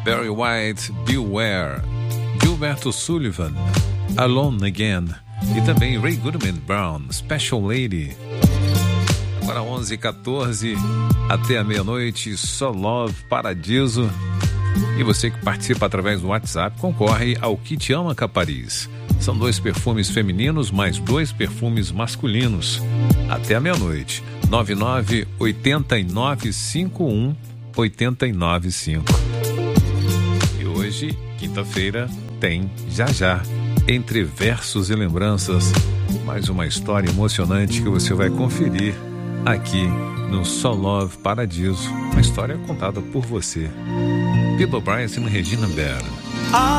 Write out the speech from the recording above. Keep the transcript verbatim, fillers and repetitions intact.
Barry White, Beware, Gilberto Sullivan, Alone Again e também Ray Goodman Brown, Special Lady. Agora onze e quatorze, até a meia-noite, só Love Paradiso. E você que participa através do WhatsApp concorre ao Kit Amaca Paris. São dois perfumes femininos mais dois perfumes masculinos. Até a meia-noite. nove nove oito nove cinco um oito nove cinco. E hoje, quinta-feira, tem Já Já, Entre Versos e Lembranças. Mais uma história emocionante que você vai conferir aqui no Só Love Paradiso. Uma história contada por você. Peter Bryce e Regina Bell.